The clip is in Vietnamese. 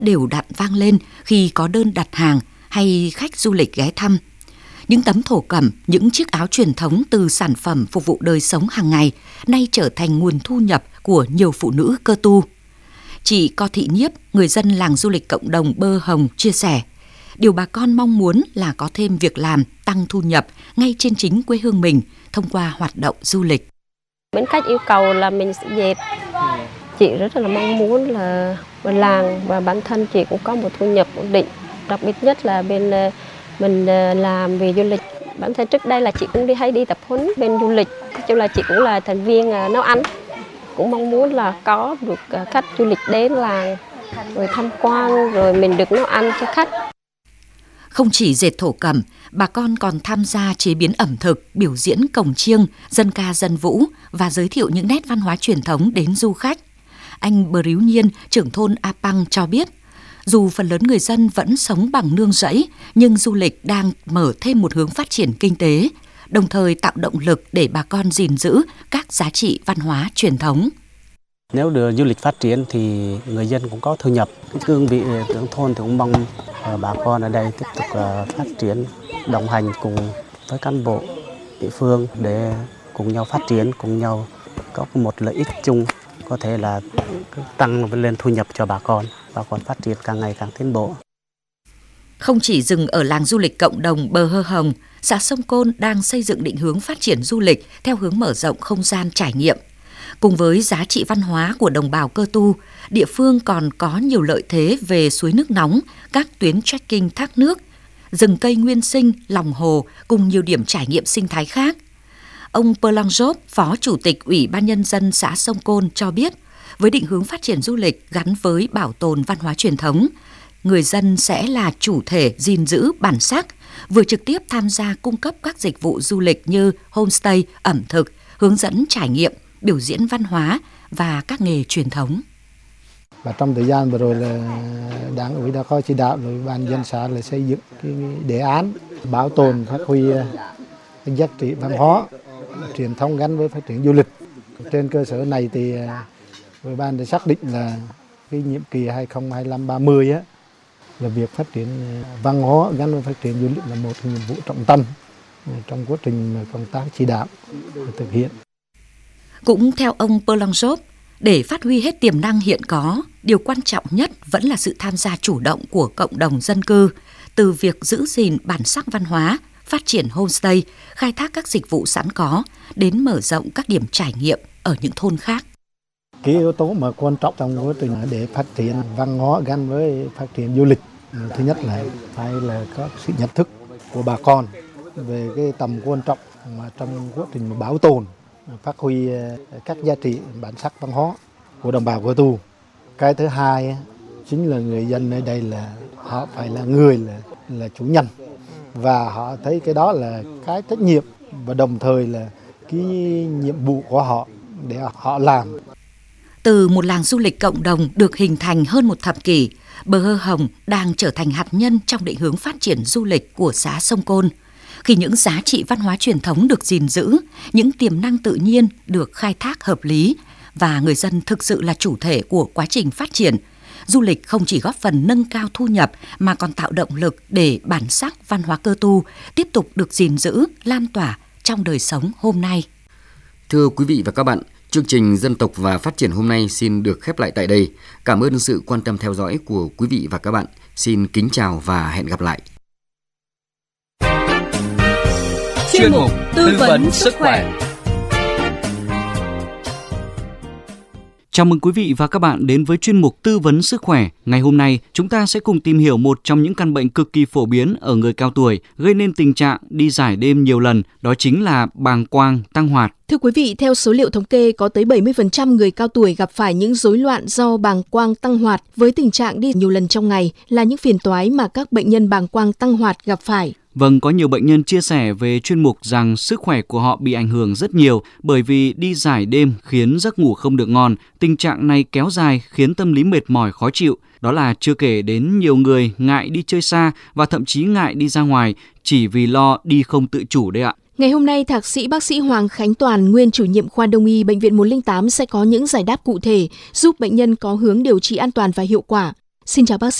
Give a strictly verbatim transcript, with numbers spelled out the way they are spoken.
đều đặn vang lên khi có đơn đặt hàng hay khách du lịch ghé thăm. Những tấm thổ cẩm, những chiếc áo truyền thống từ sản phẩm phục vụ đời sống hàng ngày nay trở thành nguồn thu nhập của nhiều phụ nữ Cơ tu. Chị Co Thị Nhiếp, người dân làng du lịch cộng đồng Bơ Hồng chia sẻ, điều bà con mong muốn là có thêm việc làm, tăng thu nhập ngay trên chính quê hương mình thông qua hoạt động du lịch. Bên khách yêu cầu là mình sẽ dệt. Chị rất là mong muốn là bên làng và bản thân chị cũng có một thu nhập ổn định. Đặc biệt nhất là bên mình làm về du lịch. Bản thân trước đây là chị cũng đi hay đi tập huấn bên du lịch. Nói chung là chị cũng là thành viên nấu ăn. Cũng mong muốn là có được khách du lịch đến làng rồi tham quan, rồi mình được nấu ăn cho khách. Không chỉ dệt thổ cẩm, bà con còn tham gia chế biến ẩm thực, biểu diễn cồng chiêng, dân ca dân vũ và giới thiệu những nét văn hóa truyền thống đến du khách. Anh Bờ Ríu Nhiên, trưởng thôn A Păng cho biết, dù phần lớn người dân vẫn sống bằng nương rẫy, nhưng du lịch đang mở thêm một hướng phát triển kinh tế, đồng thời tạo động lực để bà con gìn giữ các giá trị văn hóa truyền thống. Nếu đưa du lịch phát triển thì người dân cũng có thu nhập. Cái cương vị trưởng thôn thì cũng mong bà con ở đây tiếp tục phát triển, đồng hành cùng với cán bộ địa phương để cùng nhau phát triển, cùng nhau có một lợi ích chung, có thể là tăng lên thu nhập cho bà con, bà con phát triển càng ngày càng tiến bộ. Không chỉ dừng ở làng du lịch cộng đồng Bờ Hơ Hồng, xã Sông Côn đang xây dựng định hướng phát triển du lịch theo hướng mở rộng không gian trải nghiệm. Cùng với giá trị văn hóa của đồng bào Cơ tu, địa phương còn có nhiều lợi thế về suối nước nóng, các tuyến trekking thác nước, rừng cây nguyên sinh, lòng hồ cùng nhiều điểm trải nghiệm sinh thái khác. Ông Perlang Job, Phó Chủ tịch Ủy ban Nhân dân xã Sông Côn cho biết, với định hướng phát triển du lịch gắn với bảo tồn văn hóa truyền thống, người dân sẽ là chủ thể gìn giữ bản sắc, vừa trực tiếp tham gia cung cấp các dịch vụ du lịch như homestay, ẩm thực, hướng dẫn trải nghiệm, biểu diễn văn hóa và các nghề truyền thống. Và trong thời gian vừa rồi là Đảng ủy đã có chỉ đạo rồi ban dân xã là xây dựng cái đề án bảo tồn phát huy cái giá trị văn hóa truyền thống gắn với phát triển du lịch. Trên cơ sở này thì ủy ban đã xác định là cái nhiệm kỳ hai không hai lăm ba mươi á là việc phát triển văn hóa gắn với phát triển du lịch là một nhiệm vụ trọng tâm trong quá trình công tác chỉ đạo và thực hiện. Cũng theo ông Perlang Job, để phát huy hết tiềm năng hiện có, điều quan trọng nhất vẫn là sự tham gia chủ động của cộng đồng dân cư, từ việc giữ gìn bản sắc văn hóa, phát triển homestay, khai thác các dịch vụ sẵn có, đến mở rộng các điểm trải nghiệm ở những thôn khác. Cái yếu tố mà quan trọng trong quá trình để phát triển văn hóa gắn với phát triển du lịch, thứ nhất là phải là có sự nhận thức của bà con về cái tầm quan trọng mà trong quá trình bảo tồn, phát huy các giá trị bản sắc văn hóa của đồng bào Cơ tu. Cái thứ hai chính là người dân nơi đây là họ phải là người là là chủ nhân, và họ thấy cái đó là cái trách nhiệm và đồng thời là cái nhiệm vụ của họ để họ làm. Từ một làng du lịch cộng đồng được hình thành hơn một thập kỷ, Bờ Hơ Hồng đang trở thành hạt nhân trong định hướng phát triển du lịch của xã Sông Côn. Khi những giá trị văn hóa truyền thống được gìn giữ, những tiềm năng tự nhiên được khai thác hợp lý và người dân thực sự là chủ thể của quá trình phát triển, du lịch không chỉ góp phần nâng cao thu nhập mà còn tạo động lực để bản sắc văn hóa Cơ tu tiếp tục được gìn giữ, lan tỏa trong đời sống hôm nay. Thưa quý vị và các bạn, chương trình Dân tộc và Phát triển hôm nay xin được khép lại tại đây. Cảm ơn sự quan tâm theo dõi của quý vị và các bạn. Xin kính chào và hẹn gặp lại. Chuyên mục Tư vấn sức khỏe. Chào mừng quý vị và các bạn đến với chuyên mục Tư vấn sức khỏe. Ngày hôm nay, chúng ta sẽ cùng tìm hiểu một trong những căn bệnh cực kỳ phổ biến ở người cao tuổi, gây nên tình trạng đi rải đêm nhiều lần, đó chính là bàng quang tăng hoạt. Thưa quý vị, theo số liệu thống kê, có tới bảy mươi phần trăm người cao tuổi gặp phải những rối loạn do bàng quang tăng hoạt, với tình trạng đi nhiều lần trong ngày là những phiền toái mà các bệnh nhân bàng quang tăng hoạt gặp phải. Vâng, có nhiều bệnh nhân chia sẻ về chuyên mục rằng sức khỏe của họ bị ảnh hưởng rất nhiều bởi vì đi rải đêm khiến giấc ngủ không được ngon. Tình trạng này kéo dài khiến tâm lý mệt mỏi khó chịu. Đó là chưa kể đến nhiều người ngại đi chơi xa và thậm chí ngại đi ra ngoài chỉ vì lo đi không tự chủ đấy ạ. Ngày hôm nay, Thạc sĩ bác sĩ Hoàng Khánh Toàn, nguyên chủ nhiệm khoa Đông y Bệnh viện một không tám sẽ có những giải đáp cụ thể giúp bệnh nhân có hướng điều trị an toàn và hiệu quả. Xin chào bác sĩ.